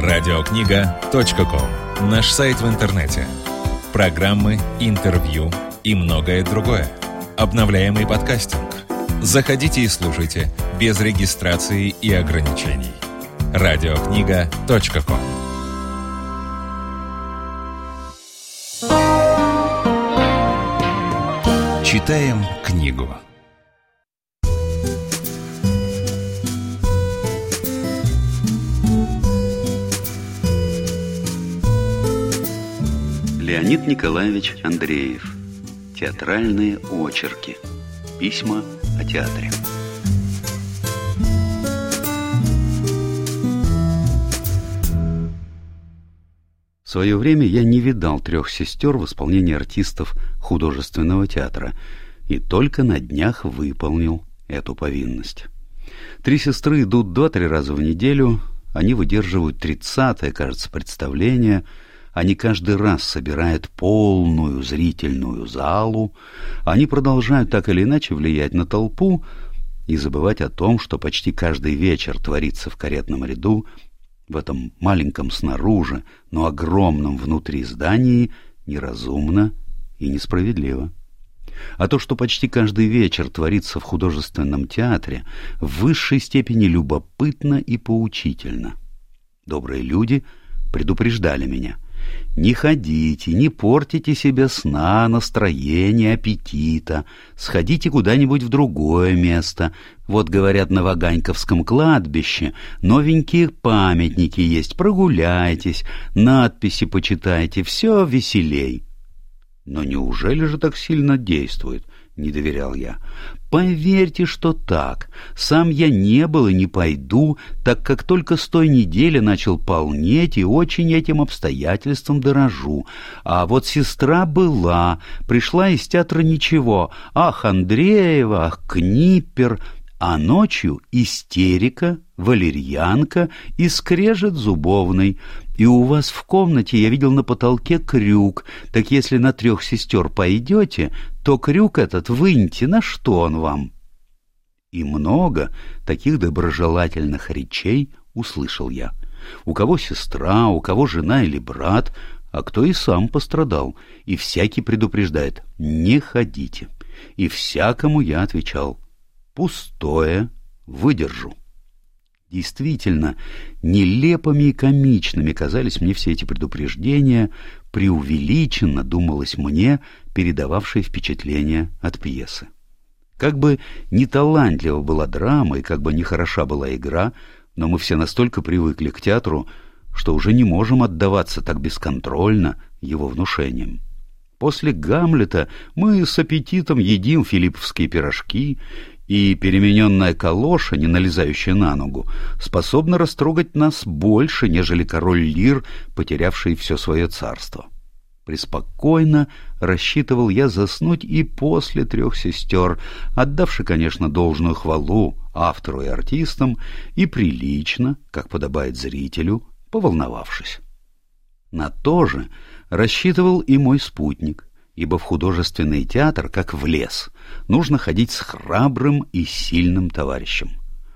Радиокнига.ком. Наш сайт в интернете. Программы, интервью и многое другое. Обновляемый подкастинг. Заходите и слушайте без регистрации и ограничений. Радиокнига.ком. Читаем книгу. Леонид Николаевич Андреев. Театральные очерки. Письма о театре. В свое время я не видал «Трех сестер» в исполнении артистов художественного театра и только на днях выполнил эту повинность. «Три сестры» идут 2-3 раза в неделю, они выдерживают 30-е, кажется, представление. Они каждый раз собирают полную зрительную залу, они продолжают так или иначе влиять на толпу и забывать о том, что почти каждый вечер творится в каретном ряду, в этом маленьком снаружи, но огромном внутри здании, неразумно и несправедливо. А то, что почти каждый вечер творится в художественном театре, в высшей степени любопытно и поучительно. Добрые люди предупреждали меня: не ходите, не портите себе сна, настроения, аппетита, сходите куда-нибудь в другое место. Вот, говорят, на Ваганьковском кладбище новенькие памятники есть, прогуляйтесь, надписи почитайте, все веселей. Но неужели же так сильно действует? Не доверял я. Поверьте, что так. Сам я не был и не пойду, так как только с той недели начал полнеть и очень этим обстоятельством дорожу. А вот сестра была, пришла из театра ничего. Ах, Андреева, ах, Книпер. А ночью истерика, валерьянка и скрежет зубовный. И у вас в комнате я видел на потолке крюк. Так если на «Трех сестер» пойдете, то крюк этот выньте, на что он вам? И много таких доброжелательных речей услышал я. У кого сестра, у кого жена или брат, а кто и сам пострадал. И всякий предупреждает: не ходите. И всякому я отвечал: пустое, выдержу. Действительно, нелепыми и комичными казались мне все эти предупреждения, преувеличенно, думалось мне, передававшие впечатление от пьесы. Как бы ни талантлива была драма и как бы ни хороша была игра, но мы все настолько привыкли к театру, что уже не можем отдаваться так бесконтрольно его внушениям. После «Гамлета» мы с аппетитом едим филипповские пирожки, и перемененная калоша, не налезающая на ногу, способна растрогать нас больше, нежели король Лир, потерявший все свое царство. Преспокойно рассчитывал я заснуть и после «Трех сестер», отдавши, конечно, должную хвалу автору и артистам, и прилично, как подобает зрителю, поволновавшись. На то же рассчитывал и мой спутник, ибо в художественный театр, как в лес, нужно ходить с храбрым и сильным товарищем.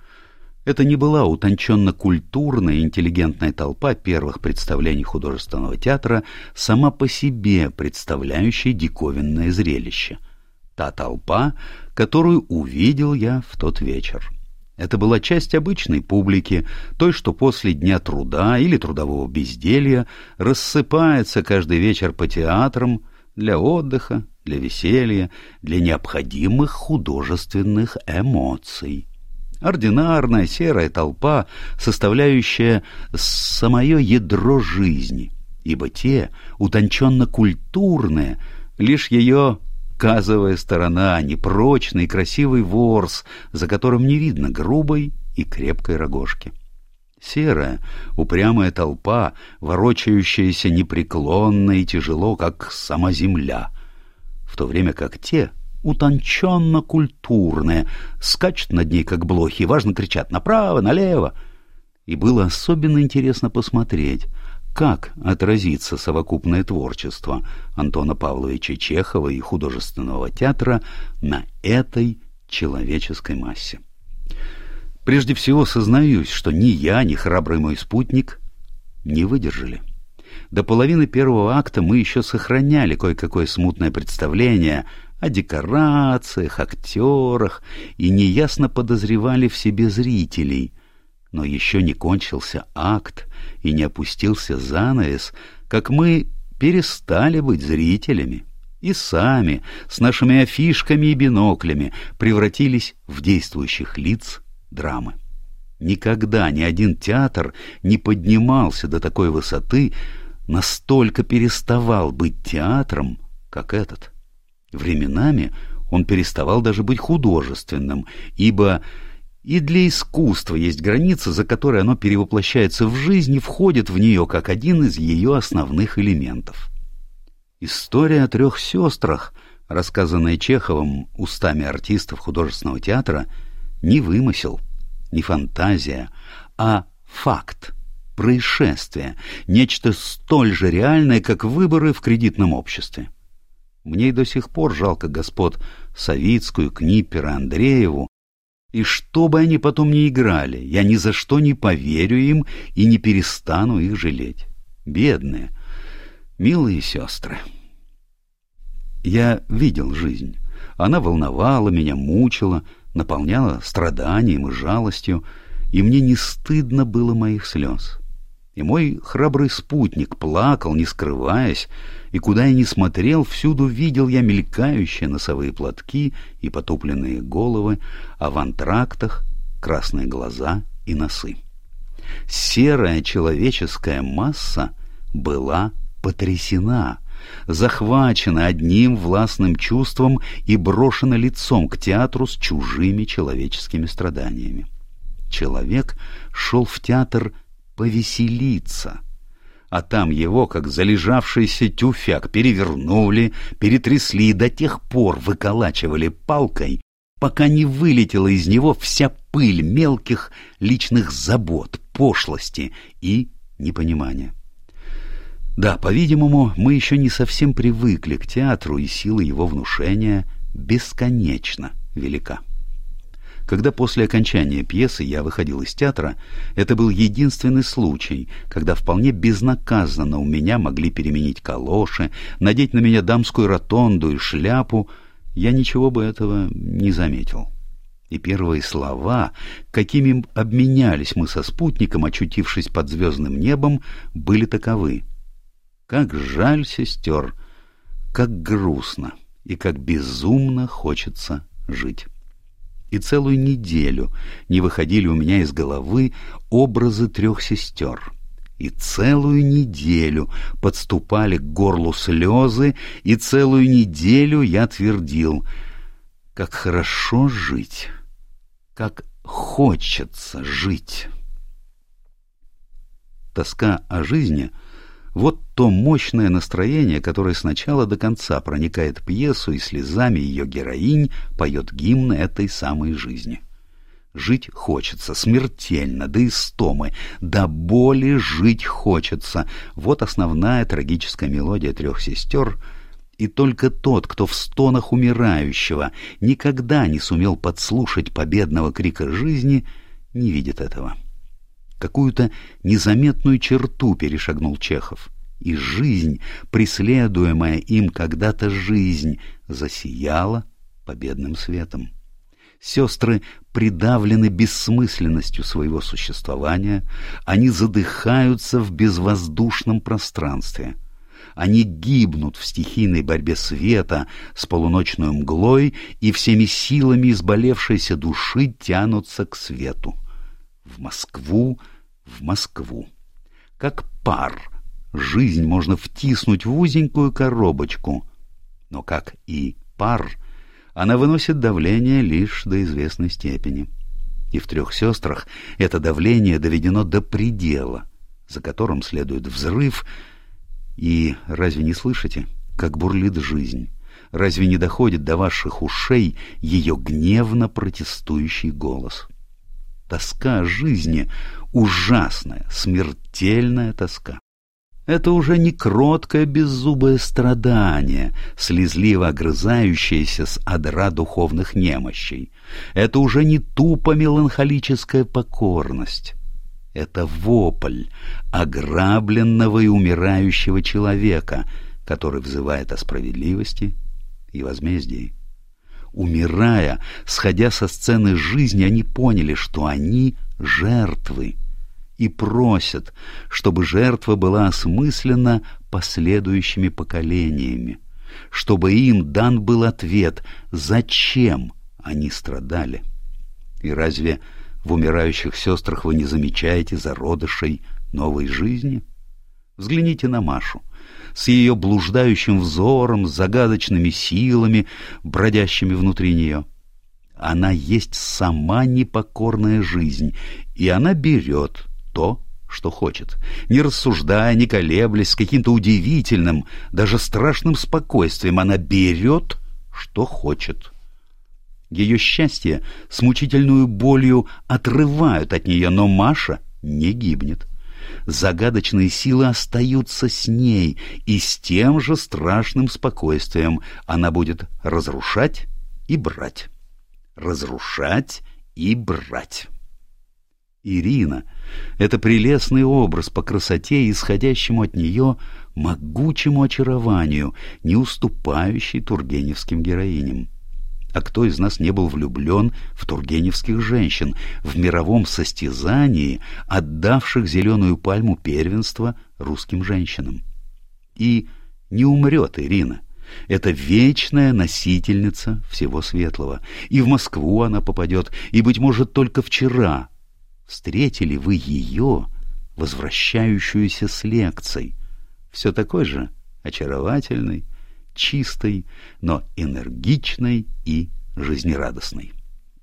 Это не была утонченно-культурная и интеллигентная толпа первых представлений художественного театра, сама по себе представляющая диковинное зрелище. Та толпа, которую увидел я в тот вечер. Это была часть обычной публики, той, что после дня труда или трудового безделья рассыпается каждый вечер по театрам, для отдыха, для веселья, для необходимых художественных эмоций. Ординарная серая толпа, составляющая самое ядро жизни, ибо те, утонченно-культурные, лишь ее казовая сторона, непрочный красивый ворс, за которым не видно грубой и крепкой рогожки. Серая, упрямая толпа, ворочающаяся непреклонно и тяжело, как сама земля, в то время как те, утонченно-культурные, скачут над ней, как блохи, и важно кричат направо, налево. И было особенно интересно посмотреть, как отразится совокупное творчество Антона Павловича Чехова и художественного театра на этой человеческой массе. Прежде всего сознаюсь, что ни я, ни храбрый мой спутник не выдержали. До половины первого акта мы еще сохраняли кое-какое смутное представление о декорациях, актерах и неясно подозревали в себе зрителей. Но еще не кончился акт и не опустился занавес, как мы перестали быть зрителями и сами с нашими афишками и биноклями превратились в действующих лиц драмы. Никогда ни один театр не поднимался до такой высоты, настолько переставал быть театром, как этот. Временами он переставал даже быть художественным, ибо и для искусства есть граница, за которой оно перевоплощается в жизнь и входит в нее как один из ее основных элементов. История о трех сестрах, рассказанная Чеховым устами артистов художественного театра, не вымысел, не фантазия, а факт, происшествие, нечто столь же реальное, как выборы в кредитном обществе. Мне и до сих пор жалко господ Савицкую, Книпера, Андрееву, и что бы они потом ни играли, я ни за что не поверю им и не перестану их жалеть. Бедные, милые сестры. Я видел жизнь. Она волновала меня, мучила, наполняла страданием и жалостью, и мне не стыдно было моих слез. И мой храбрый спутник плакал, не скрываясь, и куда я ни смотрел, всюду видел я мелькающие носовые платки и потупленные головы, а в антрактах красные глаза и носы. Серая человеческая масса была потрясена, захвачена одним властным чувством и брошена лицом к театру с чужими человеческими страданиями. Человек шел в театр повеселиться, а там его, как залежавшийся тюфяк, перевернули, перетрясли и до тех пор выколачивали палкой, пока не вылетела из него вся пыль мелких личных забот, пошлости и непонимания. Да, по-видимому, мы еще не совсем привыкли к театру, и сила его внушения бесконечно велика. Когда после окончания пьесы я выходил из театра, это был единственный случай, когда вполне безнаказанно у меня могли переменить калоши, надеть на меня дамскую ротонду и шляпу, я ничего бы этого не заметил. И первые слова, какими обменялись мы со спутником, очутившись под звездным небом, были таковы: «Как жаль сестер, как грустно и как безумно хочется жить». И целую неделю не выходили у меня из головы образы трех сестер. И целую неделю подступали к горлу слезы, и целую неделю я твердил: как хорошо жить, как хочется жить. Тоска о жизни — вот то мощное настроение, которое с начала до конца проникает пьесу, и слезами ее героинь поет гимн этой самой жизни. Жить хочется смертельно, до истомы, до боли жить хочется. Вот основная трагическая мелодия трех сестер, и только тот, кто в стонах умирающего никогда не сумел подслушать победного крика жизни, не видит этого. Какую-то незаметную черту перешагнул Чехов, и жизнь, преследуемая им когда-то жизнь, засияла победным светом. Сестры придавлены бессмысленностью своего существования, они задыхаются в безвоздушном пространстве. Они гибнут в стихийной борьбе света с полуночной мглой и всеми силами изболевшейся души тянутся к свету. В Москву, в Москву. Как пар жизнь можно втиснуть в узенькую коробочку, но, как и пар, она выносит давление лишь до известной степени. И в трех сестрах это давление доведено до предела, за которым следует взрыв. И разве не слышите, как бурлит жизнь? Разве не доходит до ваших ушей ее гневно протестующий голос? Тоска жизни — ужасная, смертельная тоска. Это уже не кроткое беззубое страдание, слезливо огрызающееся с одра духовных немощей. Это уже не тупо меланхолическая покорность. Это вопль ограбленного и умирающего человека, который взывает о справедливости и возмездии. Умирая, сходя со сцены жизни, они поняли, что они жертвы, и просят, чтобы жертва была осмыслена последующими поколениями, чтобы им дан был ответ, зачем они страдали. И разве в умирающих сестрах вы не замечаете зародышей новой жизни? Взгляните на Машу с ее блуждающим взором, с загадочными силами, бродящими внутри нее. Она есть сама непокорная жизнь, и она берет то, что хочет, не рассуждая, не колеблясь, с каким-то удивительным, даже страшным спокойствием. Она берет, что хочет. Ее счастье с мучительной болью отрывают от нее, но Маша не гибнет. Загадочные силы остаются с ней, и с тем же страшным спокойствием она будет разрушать и брать. Разрушать и брать. Ирина — это прелестный образ по красоте, исходящему от нее могучему очарованию, не уступающий тургеневским героиням. А кто из нас не был влюблен в тургеневских женщин, в мировом состязании, отдавших зеленую пальму первенства русским женщинам? И не умрет Ирина. Это вечная носительница всего светлого. И в Москву она попадет, и, быть может, только вчера. Встретили вы ее, возвращающуюся с лекций, все такой же очаровательной, чистой, но энергичной и жизнерадостной.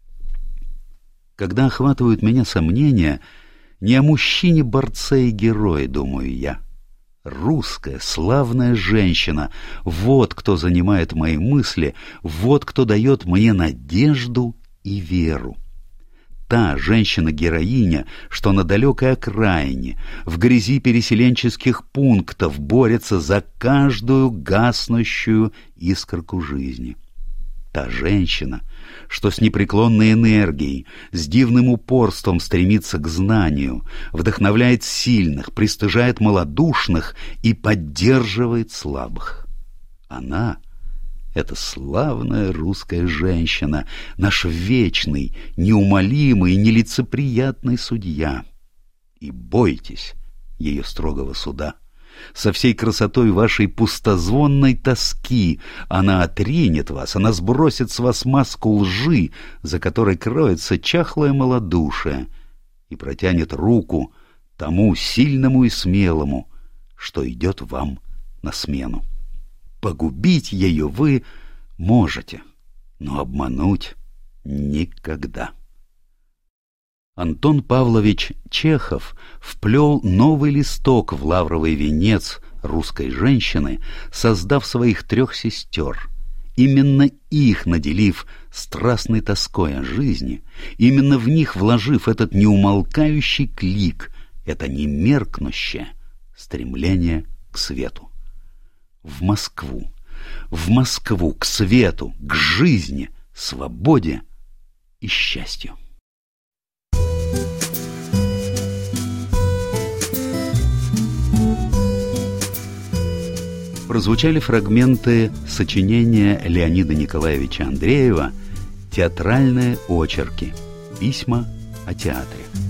Когда охватывают меня сомнения, не о мужчине-борце и герое, думаю я. Русская, славная женщина — вот кто занимает мои мысли, вот кто дает мне надежду и веру. Та женщина-героиня, что на далекой окраине, в грязи переселенческих пунктов борется за каждую гаснущую искорку жизни. Та женщина, что с непреклонной энергией, с дивным упорством стремится к знанию, вдохновляет сильных, пристыжает малодушных и поддерживает слабых. Она — это славная русская женщина, наш вечный, неумолимый, нелицеприятный судья. И бойтесь ее строгого суда. Со всей красотой вашей пустозвонной тоски она отринет вас, она сбросит с вас маску лжи, за которой кроется чахлое малодушие, и протянет руку тому сильному и смелому, что идет вам на смену. Погубить ее вы можете, но обмануть никогда. Антон Павлович Чехов вплел новый листок в лавровый венец русской женщины, создав своих 3 сестер, именно их наделив страстной тоской о жизни, именно в них вложив этот неумолкающий клик, это немеркнущее стремление к свету. В Москву, к свету, к жизни, свободе и счастью. Прозвучали фрагменты сочинения Леонида Николаевича Андреева «Театральные очерки. Письма о театре».